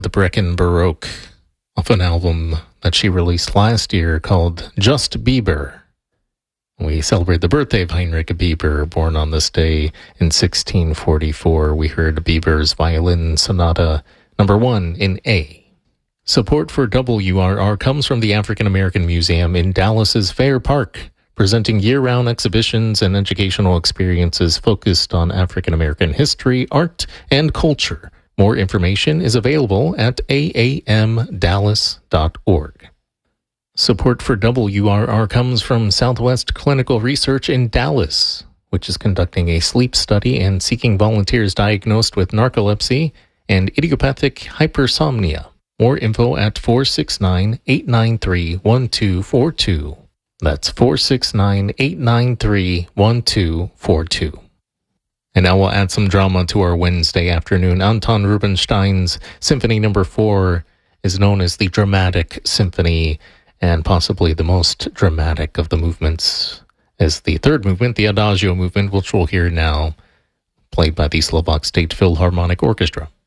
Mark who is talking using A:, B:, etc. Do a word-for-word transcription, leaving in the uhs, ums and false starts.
A: the Brecken Baroque off an album that she released last year called Just Bieber. We celebrate the birthday of Heinrich Bieber, born on this day in sixteen forty-four. We heard Bieber's Violin Sonata number one in A. Support for W R R comes from the African American Museum in Dallas's Fair Park, presenting year-round exhibitions and educational experiences focused on African American history, art, and culture. More information is available at a a m dallas dot org. Support for W R R comes from Southwest Clinical Research in Dallas, which is conducting a sleep study and seeking volunteers diagnosed with narcolepsy and idiopathic hypersomnia. More info at four six nine, eight nine three, one two four two. That's four six nine, eight nine three, one two four two. And now we'll add some drama to our Wednesday afternoon. Anton Rubinstein's Symphony Number four is known as the Dramatic Symphony, and possibly the most dramatic of the movements is the third movement, the Adagio movement, which we'll hear now, played by the Slovak State Philharmonic Orchestra.